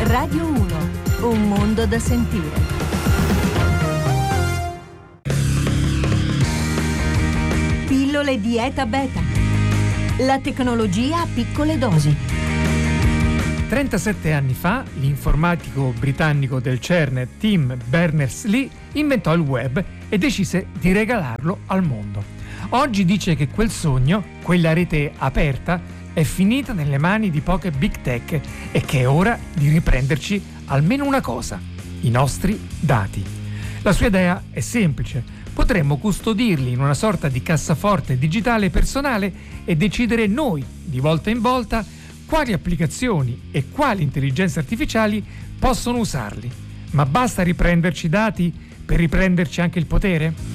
Radio 1, un mondo da sentire. Pillole Dieta Beta. La tecnologia a piccole dosi. 37 anni fa, l'informatico britannico del CERN Tim Berners-Lee inventò il web e decise di regalarlo al mondo. Oggi dice che quel sogno, quella rete aperta, è finita nelle mani di poche big tech e che è ora di riprenderci almeno una cosa: i nostri dati. La sua idea è semplice: potremmo custodirli in una sorta di cassaforte digitale personale e decidere noi, di volta in volta, quali applicazioni e quali intelligenze artificiali possono usarli. Ma basta riprenderci i dati per riprenderci anche il potere?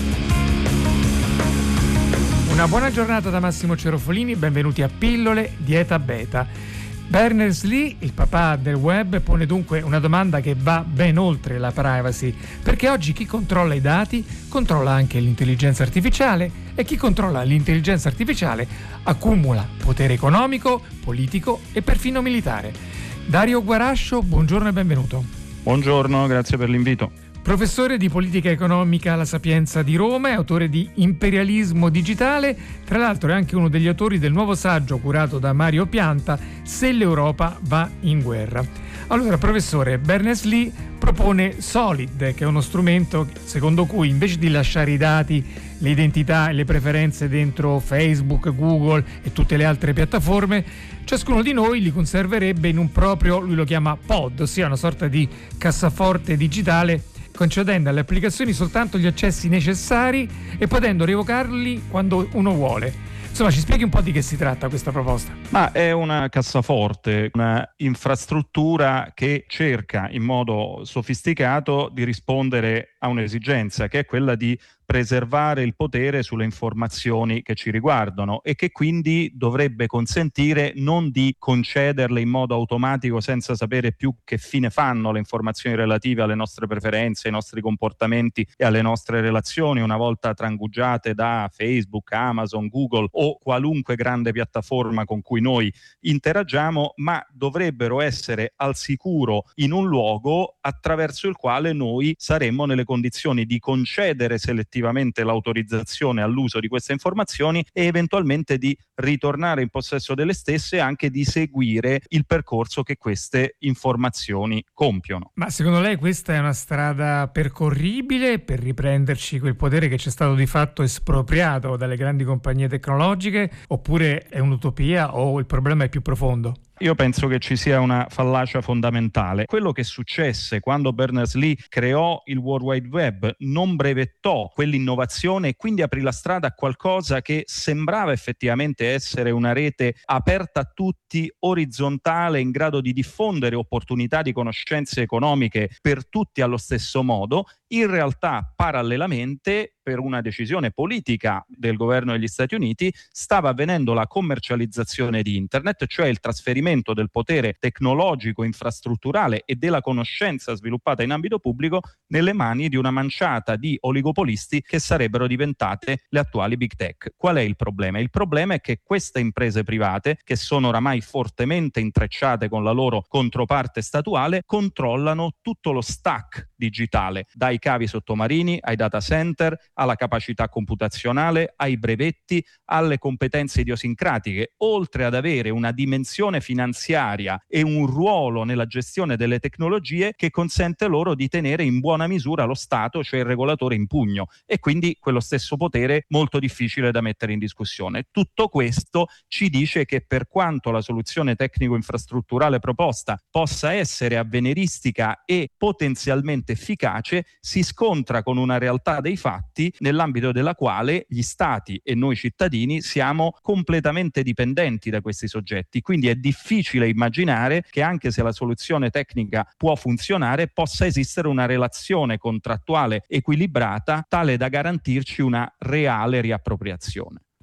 Una buona giornata da Massimo Cerofolini, benvenuti a Pillole Dieta Beta. Berners-Lee, il papà del web, pone dunque una domanda che va ben oltre la privacy, perché oggi chi controlla i dati controlla anche l'intelligenza artificiale e chi controlla l'intelligenza artificiale accumula potere economico, politico e perfino militare. Dario Guarascio, buongiorno e benvenuto. Buongiorno, grazie per l'invito. Professore di politica economica alla Sapienza di Roma, è autore di Imperialismo digitale, tra l'altro è anche uno degli autori del nuovo saggio curato da Mario Pianta, Se l'Europa va in guerra. Allora, professore, Berners-Lee propone Solid, che è uno strumento secondo cui invece di lasciare i dati, le identità e le preferenze dentro Facebook, Google e tutte le altre piattaforme, ciascuno di noi li conserverebbe in un proprio, lui lo chiama pod, ossia una sorta di cassaforte digitale, concedendo alle applicazioni soltanto gli accessi necessari e potendo revocarli quando uno vuole. Insomma, ci spieghi un po' di che si tratta questa proposta? Ma è una cassaforte, una infrastruttura che cerca in modo sofisticato di rispondere a un'esigenza, che è quella di preservare il potere sulle informazioni che ci riguardano e che quindi dovrebbe consentire non di concederle in modo automatico senza sapere più che fine fanno le informazioni relative alle nostre preferenze, ai nostri comportamenti e alle nostre relazioni una volta trangugiate da Facebook, Amazon, Google o qualunque grande piattaforma con cui noi interagiamo, ma dovrebbero essere al sicuro in un luogo attraverso il quale noi saremmo nelle condizioni di concedere selettivamente l'autorizzazione all'uso di queste informazioni e eventualmente di ritornare in possesso delle stesse e anche di seguire il percorso che queste informazioni compiono. Ma secondo lei questa è una strada percorribile per riprenderci quel potere che ci è stato di fatto espropriato dalle grandi compagnie tecnologiche, oppure è un'utopia o il problema è più profondo? Io penso che ci sia una fallacia fondamentale. Quello che successe quando Berners-Lee creò il World Wide Web, non brevettò quell'innovazione e quindi aprì la strada a qualcosa che sembrava effettivamente essere una rete aperta a tutti, orizzontale, in grado di diffondere opportunità di conoscenze economiche per tutti allo stesso modo. In realtà, parallelamente, per una decisione politica del governo degli Stati Uniti, stava avvenendo la commercializzazione di Internet, cioè il trasferimento del potere tecnologico, infrastrutturale e della conoscenza sviluppata in ambito pubblico nelle mani di una manciata di oligopolisti che sarebbero diventate le attuali big tech. Qual è il problema? Il problema è che queste imprese private, che sono oramai fortemente intrecciate con la loro controparte statuale, controllano tutto lo stack digitale, dai cavi sottomarini ai data center, alla capacità computazionale, ai brevetti, alle competenze idiosincratiche, oltre ad avere una dimensione finanziaria e un ruolo nella gestione delle tecnologie che consente loro di tenere in buona misura lo Stato, cioè il regolatore, in pugno, e quindi quello stesso potere molto difficile da mettere in discussione. Tutto questo ci dice che per quanto la soluzione tecnico-infrastrutturale proposta possa essere avveniristica e potenzialmente efficace, si scontra con una realtà dei fatti nell'ambito della quale gli stati e noi cittadini siamo completamente dipendenti da questi soggetti. Quindi è difficile immaginare che, anche se la soluzione tecnica può funzionare, possa esistere una relazione contrattuale equilibrata tale da garantirci una reale riappropriazione.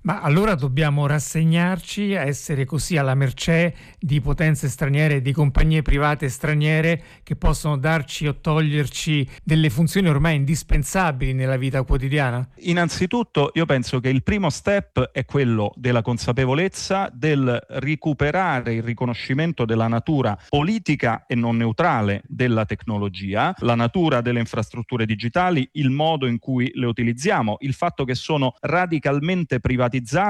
Ma allora dobbiamo rassegnarci a essere così alla mercé di potenze straniere e di compagnie private straniere che possono darci o toglierci delle funzioni ormai indispensabili nella vita quotidiana? Innanzitutto io penso che il primo step è quello della consapevolezza del recuperare il riconoscimento della natura politica e non neutrale della tecnologia, la natura delle infrastrutture digitali, il modo in cui le utilizziamo, il fatto che sono radicalmente privatizzate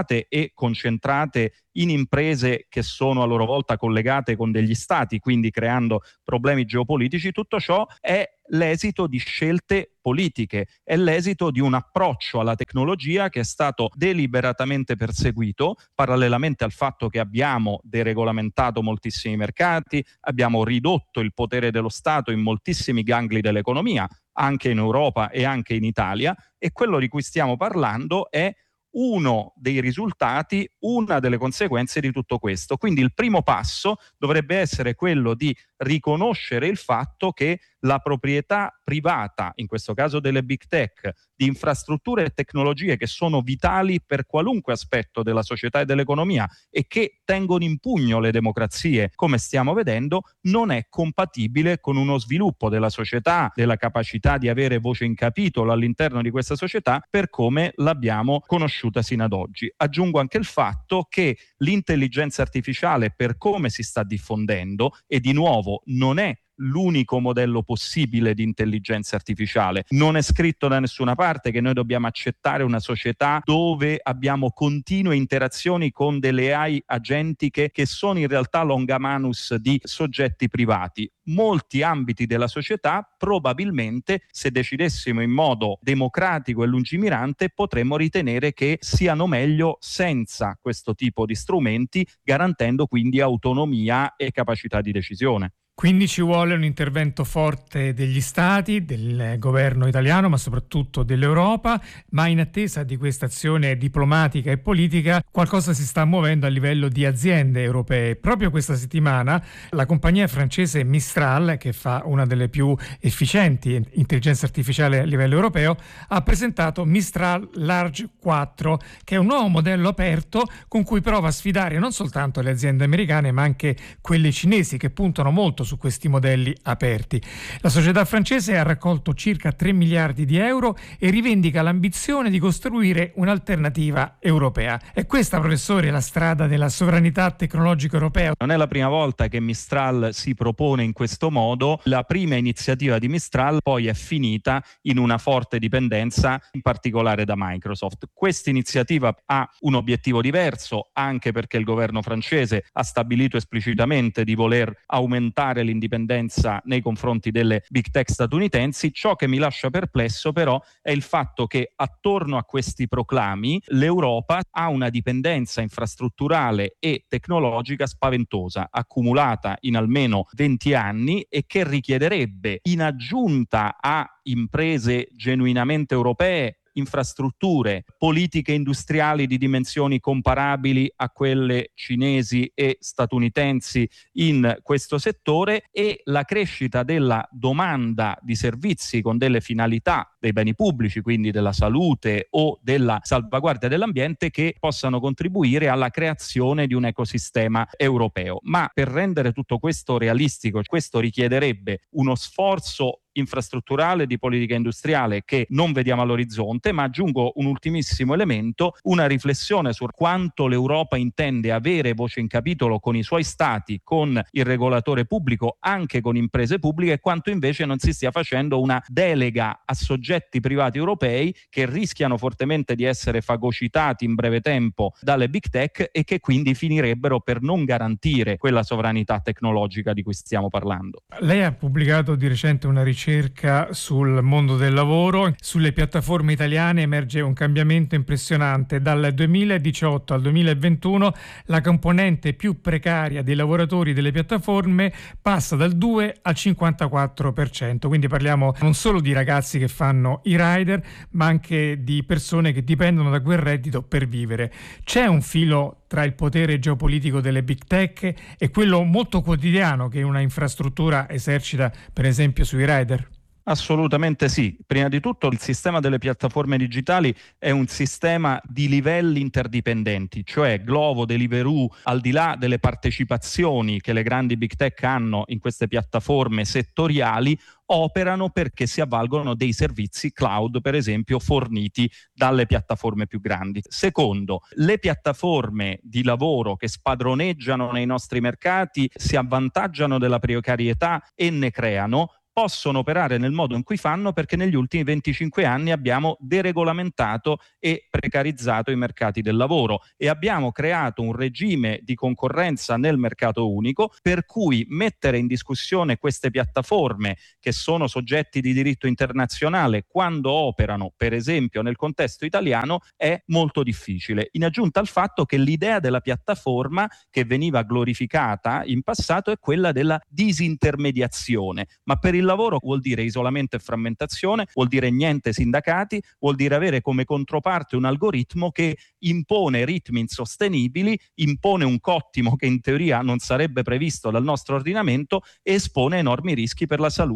e concentrate in imprese che sono a loro volta collegate con degli stati, quindi creando problemi geopolitici. Tutto ciò è l'esito di scelte politiche, è l'esito di un approccio alla tecnologia che è stato deliberatamente perseguito, parallelamente al fatto che abbiamo deregolamentato moltissimi mercati, abbiamo ridotto il potere dello Stato in moltissimi gangli dell'economia, anche in Europa e anche in Italia, e quello di cui stiamo parlando è uno dei risultati, una delle conseguenze di tutto questo. Quindi il primo passo dovrebbe essere quello di riconoscere il fatto che la proprietà privata, in questo caso delle big tech, di infrastrutture e tecnologie che sono vitali per qualunque aspetto della società e dell'economia e che tengono in pugno le democrazie, come stiamo vedendo, non è compatibile con uno sviluppo della società, della capacità di avere voce in capitolo all'interno di questa società per come l'abbiamo conosciuta sino ad oggi. Aggiungo anche il fatto che l'intelligenza artificiale, per come si sta diffondendo, e di nuovo non è l'unico modello possibile di intelligenza artificiale. Non è scritto da nessuna parte che noi dobbiamo accettare una società dove abbiamo continue interazioni con delle AI agentiche che sono in realtà longamanus di soggetti privati. Molti ambiti della società probabilmente, se decidessimo in modo democratico e lungimirante, potremmo ritenere che siano meglio senza questo tipo di strumenti, garantendo quindi autonomia e capacità di decisione. Quindi ci vuole un intervento forte degli Stati, del governo italiano, ma soprattutto dell'Europa, ma in attesa di questa azione diplomatica e politica qualcosa si sta muovendo a livello di aziende europee. Proprio questa settimana la compagnia francese Mistral, che fa una delle più efficienti intelligenza artificiale a livello europeo, ha presentato Mistral Large 4, che è un nuovo modello aperto con cui prova a sfidare non soltanto le aziende americane, ma anche quelle cinesi, che puntano molto su questi modelli aperti. La società francese ha raccolto circa 3 miliardi di euro e rivendica l'ambizione di costruire un'alternativa europea. È questa, professore, la strada della sovranità tecnologica europea? Non è la prima volta che Mistral si propone in questo modo. La prima iniziativa di Mistral poi è finita in una forte dipendenza, in particolare da Microsoft. Questa iniziativa ha un obiettivo diverso, anche perché il governo francese ha stabilito esplicitamente di voler aumentare l'indipendenza nei confronti delle big tech statunitensi. Ciò che mi lascia perplesso però è il fatto che attorno a questi proclami l'Europa ha una dipendenza infrastrutturale e tecnologica spaventosa, accumulata in almeno 20 anni, e che richiederebbe, in aggiunta a imprese genuinamente europee, infrastrutture, politiche industriali di dimensioni comparabili a quelle cinesi e statunitensi in questo settore, e la crescita della domanda di servizi con delle finalità dei beni pubblici, quindi della salute o della salvaguardia dell'ambiente, che possano contribuire alla creazione di un ecosistema europeo. Ma per rendere tutto questo realistico, questo richiederebbe uno sforzo infrastrutturale di politica industriale che non vediamo all'orizzonte, ma aggiungo un ultimissimo elemento, una riflessione su quanto l'Europa intende avere voce in capitolo con i suoi stati, con il regolatore pubblico, anche con imprese pubbliche, e quanto invece non si stia facendo una delega a soggetti privati europei che rischiano fortemente di essere fagocitati in breve tempo dalle big tech e che quindi finirebbero per non garantire quella sovranità tecnologica di cui stiamo parlando. Lei ha pubblicato di recente una ricerca sul mondo del lavoro. Sulle piattaforme italiane emerge un cambiamento impressionante. Dal 2018 al 2021 la componente più precaria dei lavoratori delle piattaforme passa dal 2 al 54%. Quindi parliamo non solo di ragazzi che fanno i rider, ma anche di persone che dipendono da quel reddito per vivere. C'è un filo tra il potere geopolitico delle big tech e quello molto quotidiano che una infrastruttura esercita, per esempio sui rider? Assolutamente sì. Prima di tutto il sistema delle piattaforme digitali è un sistema di livelli interdipendenti, cioè Glovo, Deliveroo, al di là delle partecipazioni che le grandi big tech hanno in queste piattaforme settoriali, operano perché si avvalgono dei servizi cloud, per esempio, forniti dalle piattaforme più grandi. Secondo, le piattaforme di lavoro che spadroneggiano nei nostri mercati si avvantaggiano della precarietà e ne creano, possono operare nel modo in cui fanno perché negli ultimi 25 anni abbiamo deregolamentato e precarizzato i mercati del lavoro e abbiamo creato un regime di concorrenza nel mercato unico per cui mettere in discussione queste piattaforme che sono soggetti di diritto internazionale quando operano, per esempio, nel contesto italiano è molto difficile. In aggiunta al fatto che l'idea della piattaforma che veniva glorificata in passato è quella della disintermediazione, ma per il lavoro vuol dire isolamento e frammentazione, vuol dire niente sindacati, vuol dire avere come controparte un algoritmo che impone ritmi insostenibili, impone un cottimo che in teoria non sarebbe previsto dal nostro ordinamento e espone enormi rischi per la salute